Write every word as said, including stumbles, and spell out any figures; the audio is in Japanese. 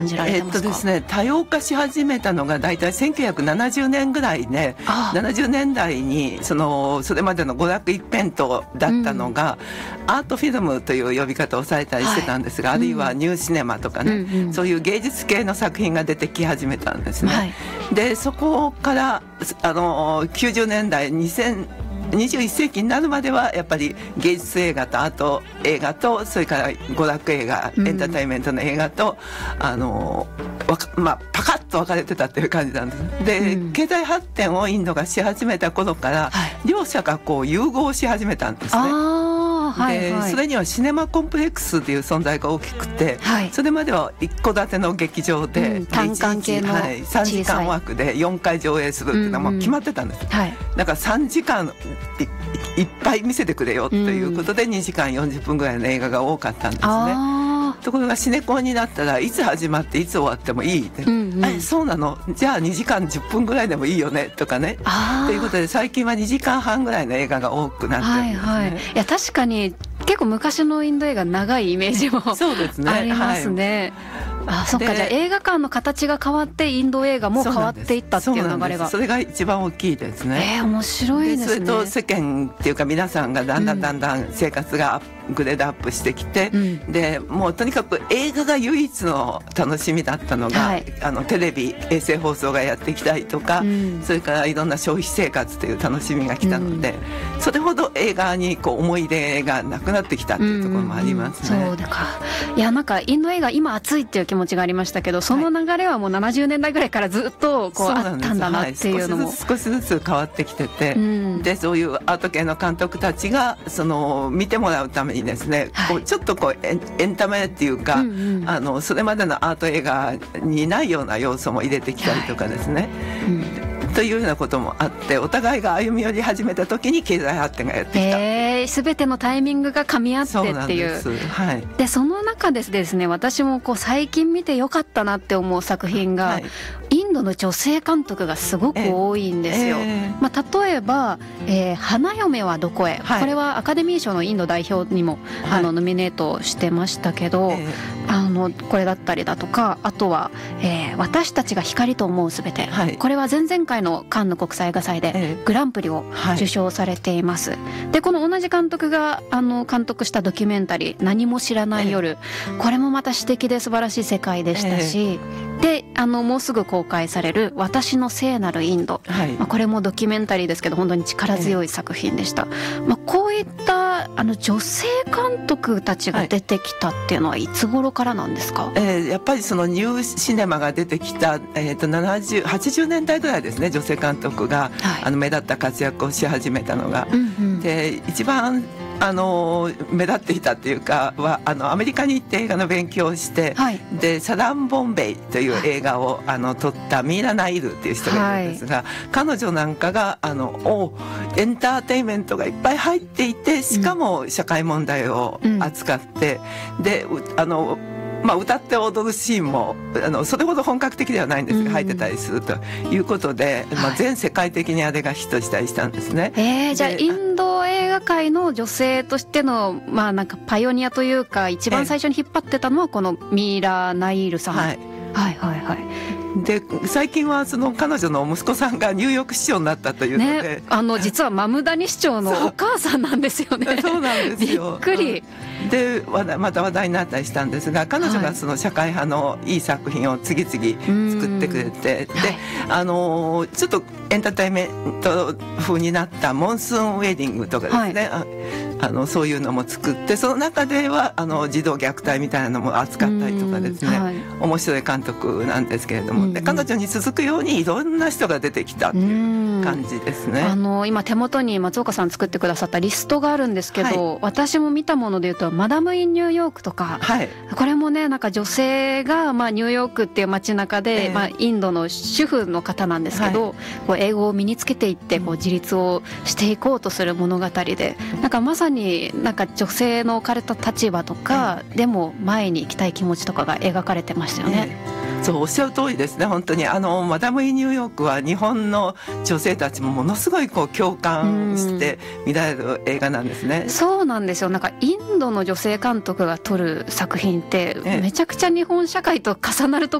じられてますか？ えっとですね、多様化し始めたのがだいたいせんきゅうひゃくななじゅうねんぐらいで、ななじゅうねんだいにそのそれまでの娯楽一辺倒だったのが、うん、アートフィルムという呼び方をされたりしてたんですが、はい、あるいはニューシネマとかね、うんうん、そういう芸術系の作品が出てき始めたんですね、はい、でそこからあのきゅうじゅうねんだいにせんにじゅういっせいきになるまではやっぱり芸術映画とアート映画とそれから娯楽映画、うん、エンターテインメントの映画とあの、まあ、パカッと分かれてたっていう感じなんですで、うん、経済発展をインドがし始めた頃から、はい、両者がこう融合し始めたんですね。で、はいはい、それにはシネマコンプレックスという存在が大きくて、はい、それまでは一戸建ての劇場で、うん、 単館系の、はい、 さんじかん枠でよんかい上映するっていうのはもう決まってたんです、うんうんはい、だからさんじかん い, いっぱい見せてくれよということで、にじかんよんじゅっぷんぐらいの映画が多かったんですね。ところがシネコンになったらいつ始まっていつ終わってもいいって、うんうん、えそうなのじゃあにじかんじゅっぷんぐらいでもいいよねとかねということで最近はにじかんはんぐらいの映画が多くなってるんですね、はいはい、いや確かに結構昔のインド映画長いイメージもそうですね、 ありますね、はい、あそっかじゃあ映画館の形が変わってインド映画も変わっていったっていう流れがそ, それが一番大きいですね。 えー、面白いですね。 でそれと世間っていうか皆さんがだんだんだんだん生活がアップ、うん、グレードアップしてきて、うん、でもうとにかく映画が唯一の楽しみだったのが、はい、あのテレビ衛星放送がやってきたりとか、うん、それからいろんな消費生活という楽しみが来たので、うん、それほど映画にこう思い出がなくなってきたっていうところもありますね、うんうん、 そうだかいやなんかインド映画今熱いっていう気持ちがありましたけどその流れはもうななじゅうねんだいぐらいからずっとこうあったんだなっていうのも、 はい、少しずつ少しずつ変わってきてて、うん、でそういうアート系の監督たちがその見てもらうためにですね、はい、こうちょっとこうエン、エンタメっていうか、うんうん、あのそれまでのアート映画にないような要素も入れてきたりとかですね、はいうん、というようなこともあってお互いが歩み寄り始めた時に経済発展がやってきた、 えー、全てのタイミングが噛み合ってっていう。そうなんです、はい、でその中でですね私もこう最近見てよかったなって思う作品が、はい、インドの女性監督がすごく多いんですよ、えーまあ、例えば、えー、花嫁はどこへ、はい、これはアカデミー賞のインド代表にも、はい、あのノミネートしてましたけど、えー、あのこれだったりだとかあとは、えー、私たちが光と思うすべて、はい、これは前々回のカンヌ国際映画祭でグランプリを受賞されています、はい、でこの同じ監督があの監督したドキュメンタリー何も知らない夜、えー、これもまた詩的で素晴らしい世界でしたし、えー、であのもうすぐ公開される私の聖なるインド、はいまあ、これもドキュメンタリーですけど本当に力強い作品でした、えーまあ、こういったあの女性監督たちが出てきたっていうのはいつ頃からなんですか？ えー、やっぱりそのニューシネマが出てきた、えー、とななじゅう、はちじゅうねんだいぐらいですね女性監督が、はい、あの目立った活躍をし始めたのが、うんうん、で一番あの目立っていたっていうかはあのアメリカに行って映画の勉強をして、はい、でサダン・ボンベイという映画を、はい、あの撮ったミーラ・ナイルっていう人がいるんですが、はい、彼女なんかがあのおエンターテインメントがいっぱい入っていてしかも社会問題を扱って、うん、であのまあ、歌って踊るシーンもあのそれほど本格的ではないんですが入ってたりするということで、うんまあ、全世界的にあれがヒットしたりしたんですね、 えー、じゃあインド映画界の女性としての、まあ、なんかパイオニアというか一番最初に引っ張ってたのはこのミーラ・ナイールさん、はい、はいはいはいで最近はその彼女の息子さんがニューヨーク市長になったというので、 ね、あの実はマムダニ市長のお母さんなんですよね。 そうなんですよ。 びっくり。 でまた話題になったりしたんですが彼女がその社会派のいい作品を次々作ってくれて、はい、で、あのちょっとエンターテインメント風になったモンスーンウェディングとかですね、はい、あのそういうのも作ってその中ではあの児童虐待みたいなのも扱ったりとかですね、はい、面白い監督なんですけれども、で彼女に続くようにいろんな人が出てきたっていう感じですね。 あの今手元に松岡さん作ってくださったリストがあるんですけど、はい、私も見たものでいうとマダム・イン・ニューヨークとか、はい、これもねなんか女性が、まあ、ニューヨークっていう街中で、えーまあ、インドの主婦の方なんですけど、はい、こう英語を身につけていってこう自立をしていこうとする物語で、なんかまさになんか女性の置かれた立場とか、えー、でも前に行きたい気持ちとかが描かれてましたよね。 えーそうおっしゃる通りですね。本当にあのマダム・イン・ニューヨークは日本の女性たちもものすごいこう共感して見られる映画なんですね。 うそうなんですよ。なんかインドの女性監督が撮る作品ってめちゃくちゃ日本社会と重なると